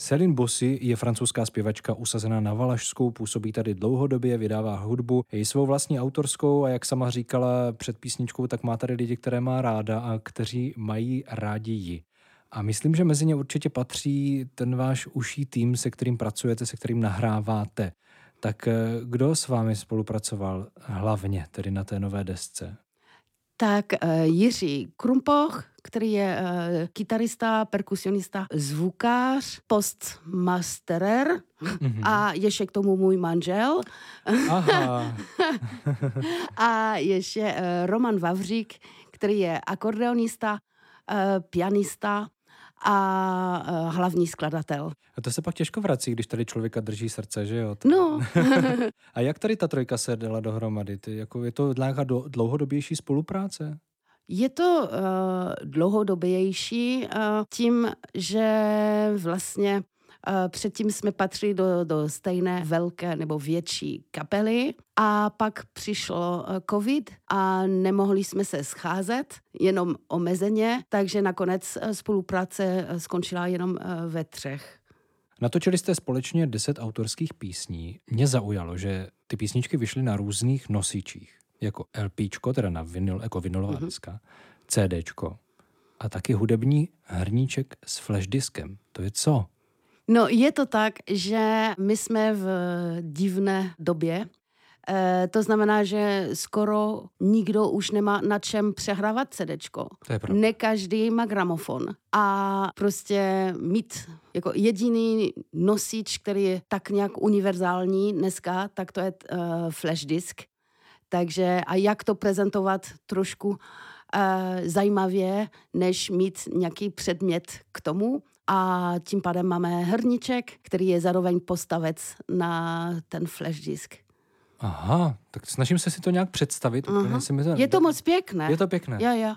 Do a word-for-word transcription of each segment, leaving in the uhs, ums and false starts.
Céline Bossy je francouzská zpěvačka usazená na Valašsku, působí tady dlouhodobě, vydává hudbu, je svou vlastní autorskou a jak sama říkala před písničkou, tak má tady lidi, které má ráda a kteří mají rádi ji. A myslím, že mezi ně určitě patří ten váš užší tým, se kterým pracujete, se kterým nahráváte. Tak kdo s vámi spolupracoval hlavně tedy na té nové desce? Tak uh, Jiří Krumpoch, který je uh, kytarista, perkusionista, zvukář, postmasterer mm-hmm. a ještě k tomu můj manžel. Aha. A ještě uh, Roman Vavřík, který je akordeonista, uh, pianista a uh, hlavní skladatel. A to se pak těžko vrací, když tady člověka drží srdce, že jo? No. A jak tady ta trojka se dala dohromady? Ty, jako je to nějaká dlouhodobější spolupráce? Je to uh, dlouhodobější uh, tím, že vlastně uh, předtím jsme patřili do, do stejné velké nebo větší kapely a pak přišlo uh, covid a nemohli jsme se scházet, jenom omezeně, takže nakonec uh, spolupráce uh, skončila jenom uh, ve třech. Natočili jste společně deset autorských písní. Mě zaujalo, že ty písničky vyšly na různých nosičích. Jako LPčko, teda na vinyl, jako vinylová mm-hmm. deska, CDčko a taky hudební hrníček s flashdiskem. To je co? No je to tak, že my jsme v divné době. E, to znamená, že skoro nikdo už nemá na čem přehrávat CDčko. To je pravda. Ne každý má gramofon. A prostě mít jako jediný nosič, který je tak nějak univerzální dneska, tak to je uh, flashdisk. Takže a jak to prezentovat trošku uh, zajímavě, než mít nějaký předmět k tomu. A tím pádem máme hrníček, který je zároveň postavec na ten flashdisk. Aha, tak snažím se si to nějak představit. Si myslím, je to moc pěkné. Je to pěkné. Jo, jo.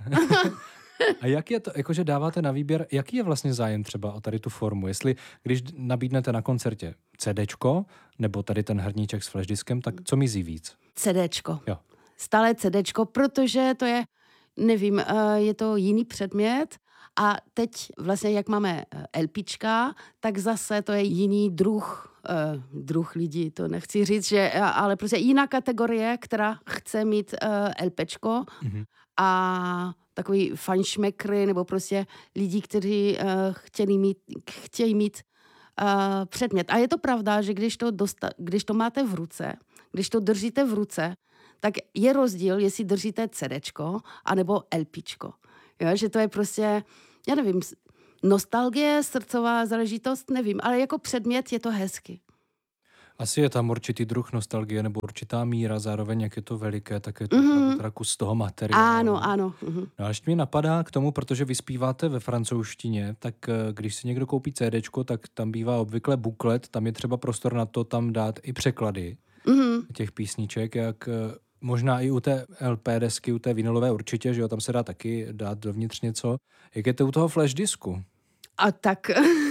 A jak je to, jakože dáváte na výběr, jaký je vlastně zájem třeba o tady tu formu? Jestli, když nabídnete na koncertě CDčko, nebo tady ten hrníček s flashdiskem, tak co mizí víc? CDčko. Jo. Stále CDčko, protože to je, nevím, je to jiný předmět a teď vlastně, jak máme LPčka, tak zase to je jiný druh, uh, druh lidí, to nechci říct, že, ale prostě jiná kategorie, která chce mít uh, LPčko mm-hmm. a takový fajnšmekry, nebo prostě lidi, kteří uh, chtějí mít, chtějí mít uh, předmět. A je to pravda, že když to, dosta- když to máte v ruce, když to držíte v ruce, tak je rozdíl, jestli držíte CDčko anebo LPčko. Jo, že to je prostě, já nevím, nostalgie, srdcová záležitost, nevím, ale jako předmět je to hezky. Asi je tam určitý druh nostalgie nebo určitá míra, zároveň jak je to veliké, tak je to mm-hmm. teda kus toho materiálu. Ano, ano. Mm-hmm. No a ještě mi napadá k tomu, protože vy zpíváte ve francouzštině, tak když si někdo koupí CDčko, tak tam bývá obvykle buklet, tam je třeba prostor na to tam dát i překlady mm-hmm. těch písniček, jak možná i u té L P desky, u té vinylové určitě, že jo, tam se dá taky dát dovnitř něco. Jak je to u toho flashdisku? A tak...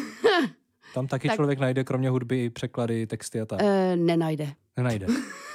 Tam taky tak, člověk najde kromě hudby i překlady, texty a tak. E, nenajde. Nenajde.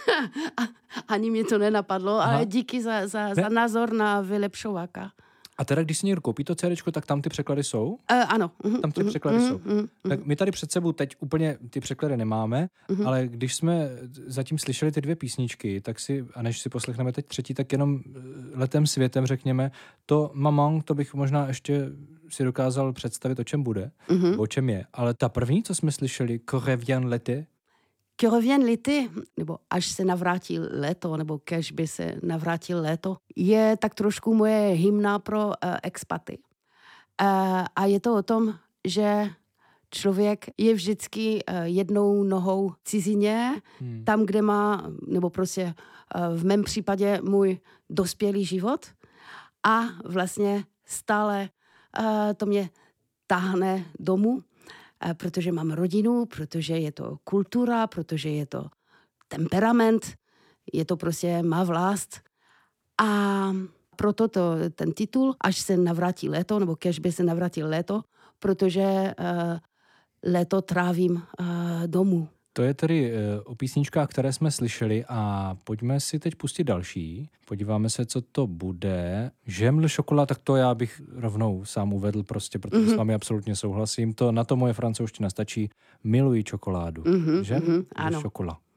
Ani mě to nenapadlo, Aha. ale díky za, za, ne? za názor na vylepšováka. A teda, když si někdo koupí to CDčko, tak tam ty překlady jsou? E, ano. Tam ty překlady mm, jsou. Mm, mm, tak my tady před sebou teď úplně ty překlady nemáme, mm, ale když jsme zatím slyšeli ty dvě písničky, tak si, a než si poslechneme teď třetí, tak jenom letem světem řekněme, to Maman, to bych možná ještě si dokázal představit, o čem bude, mm, o čem je. Ale ta první, co jsme slyšeli, Que revient l'été, Que revient l'été, nebo až se navrátí léto, nebo kež by se navrátil léto, je tak trošku moje hymna pro uh, expaty. Uh, a je to o tom, že člověk je vždycky uh, jednou nohou cizině, hmm. tam, kde má, nebo prostě uh, v mém případě můj dospělý život a vlastně stále uh, to mě táhne domů, protože mám rodinu, protože je to kultura, protože je to temperament, je to prostě má vlast. A proto to, ten titul, až se navrátí léto, nebo kež by se navrátil léto, protože uh, léto trávím uh, domů. To je tedy o písničkách, které jsme slyšeli a pojďme si teď pustit další. Podíváme se, co to bude. J'aime le chocolat, tak to já bych rovnou sám uvedl prostě, protože mm-hmm. s vámi absolutně souhlasím. To, na to moje francouzština stačí. Miluji čokoládu. Mm-hmm, J'aime mm-hmm, le chocolat.